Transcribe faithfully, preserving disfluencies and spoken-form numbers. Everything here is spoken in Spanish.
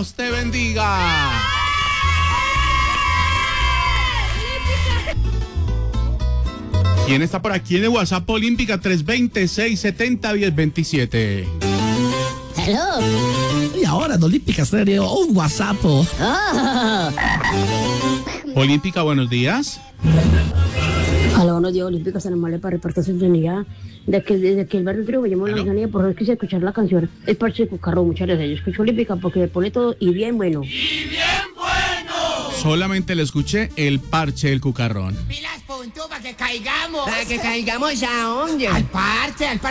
Dios te bendiga. ¿Quién está por aquí en el WhatsApp Olímpica? tres dos cero, seis siete cero, uno cero dos siete. Hello. Y ahora en Olímpica Stereo, un WhatsApp. Oh. Olímpica, buenos días. Hola, buenos días, Olímpica, San Amable para repartir sintonía. De que, desde que el barrio creo me llamó la sintonía, por eso quise escuchar la canción El Parche de Cucarrón. Muchas gracias. Yo escucho Olímpica porque me pone todo y bien bueno. ¡Y bien bueno! Solamente le escuché El Parche del Cucarrón. Pilas, punto, para que caigamos. Para que caigamos a dónde. Al parche, al parche.